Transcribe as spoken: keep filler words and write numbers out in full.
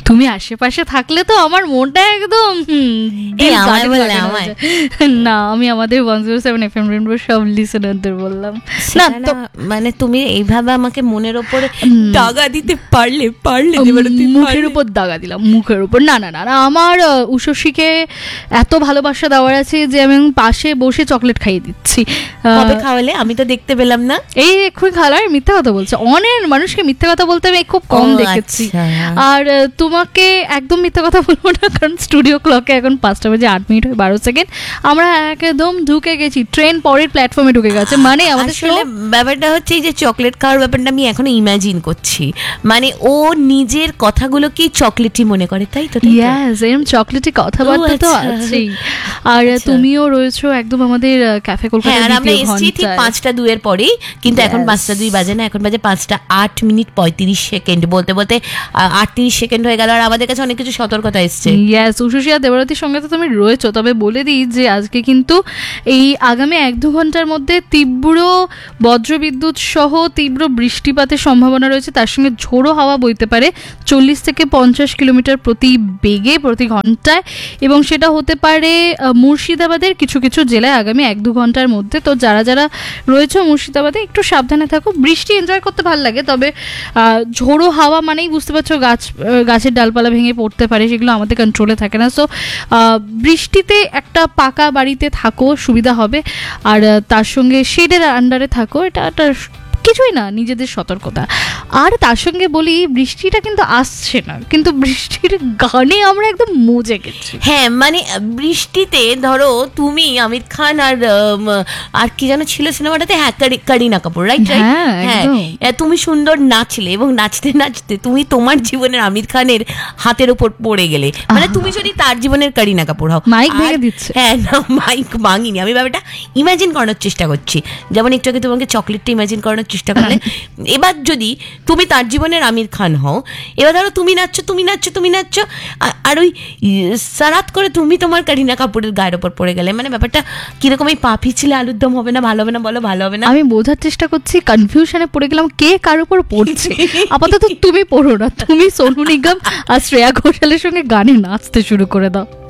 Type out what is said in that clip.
তুমি আশেপাশে থাকলে তো আমার মনটা একদম না, আমি আমাদের one zero seven F M rainbow সব লিসেনারদের বললাম না তো, মানে তুমি এইভাবে আমাকে মনের ওপরে দাগা দিতে পারলে পারলে মুখের উপর দাগা দিলাম, মুখের উপর। না না না না আমার উষসীকে এত ভালোবাসা দেওয়ার আছে যে আমি পাশে বসে চকলেট খাইয়ে দিচ্ছি। কবে খাওয়ালে? আমি তো দেখতে পেলাম না। এই এক্ষুনি খাওয়ার মিথ্যা কথা বলছে। অনেক মানুষকে মিথ্যা কথা বলতে আমি খুব কম দেখেছি। আর তোমাকে একদম মিথ্যা কথা বলবো না, কারণ স্টুডিও ক্লকে এখন পাঁচটা বাজে আট মিনিট হয় বারো সেকেন্ড। আমরা একদম ঢুকে গেছি, ট্রেন পরের প্ল্যাটফর্মে ঢুকে গেছে। মানে আমাদের ব্যাপারটা হচ্ছে যে চকলেট খাওয়ার ব্যাপারটা আমি এখনো ইমাজিন করছি, মানে ও নিজের কথাগুলো কি চকলেটই মনে করে, তাই তো? ইয়েস, এরকম চকলেটই কথাবার্তা তো আছেই। আর তুমিও রয়েছো একদম আমাদের ক্যাফে কলকাতা। আর আমরা এসেছি ঠিক পাঁচটা দুইয়ের পরেই, কিন্তু এখন পাঁচটা দুই বাজে না, এখন বাজে পাঁচটা আট মিনিট পঁয়ত্রিশ সেকেন্ড। বলতে বলতে আটত্রিশ সেকেন্ড হয়ে গেল, আর আমাদের কাছে অনেক কিছু সতর্কতা এসছে। ইয়েস, উষসী আর দেবরাতির সঙ্গে তো তুমি রয়েছো। তবে বলে দিই যে আজকে কিন্তু এই আগামী এক দু ঘন্টার মধ্যে তীব্র বজ্রবিদ্যুৎ সহ তীব্র বৃষ্টিপাতের সম্ভাবনা রয়েছে। তার সঙ্গে ঝোড়ো হাওয়া বইতে পারে চল্লিশ থেকে পঞ্চাশ কিলোমিটার প্রতি বেগে প্রতি ঘন্টায়, এবং সেটা হতে পারে মুর্শিদাবাদের কিছু কিছু জেলায় আগামী এক দু ঘন্টার মধ্যে। তো যারা যারা রয়েছে মুর্শিদাবাদে একটু সাবধানে থাকো। বৃষ্টি এনজয় করতে ভালো লাগে, তবে ঝোড়ো হাওয়া মানেই বুঝতে পারছো গাছ গাছের ডালপালা ভেঙে পড়তে পারে, সেগুলো আমাদের কন্ট্রোলে থাকে না। সো বৃষ্টিতে একটা পাকা বাড়িতে থাকো, সুবিধা হবে। আর তার সঙ্গে শেডের আন্ডারে থাকো, এটা একটা কিছুই না, নিজেদের সতর্কতা। আর তার সঙ্গে বলি, বৃষ্টিটা কিন্তু আসছে না, কিন্তু বৃষ্টির গানে আমরা একদম মজে গেছি। হ্যাঁ, মানে বৃষ্টিতে ধরো তুমি আমির খান আর আর কি যেন ছিল সিনেমাটাতে, হ্যাঁ করিনা কাপুর, রাইট রাইট হ্যাঁ, তুমি সুন্দর নাচলে এবং নাচতে নাচতে তুমি তোমার জীবনের আমির খানের হাতের ওপর পড়ে গেলে, মানে তুমি যদি তার জীবনের করিনা কাপুর হও। মাইক ভেঙে দিচ্ছে। হ্যাঁ না, মাইক ভাঙিনি, আমি ব্যাপারটা ইমাজিন করানোর চেষ্টা করছি। যেমন একটু আগে তোমাকে চকলেটটা ইমাজিন করানোর চেষ্টা করলে, এবার যদি তুমি তার জীবনের আমির খান হও, এবার ধরো তুমি নাচছো তুমি নাচছো তুমি নাচছো আর ওই সারাত করে তুমি তোমার করিনা কাপুরের গায়ের ওপর পড়ে গেলে, মানে ব্যাপারটা কিরকম? এই পা পিছলে আলুর দম হবে না? ভালো হবে না? বলো ভালো হবে না? আমি বোঝার চেষ্টা করছি, কনফিউশনে পড়ে গেলাম কে কার উপর পড়ছে। আপাতত তুমি পড়ো না, তুমি সোনু নিগম আর শ্রেয়া ঘোষালের সঙ্গে গানে নাচতে শুরু করে দাও।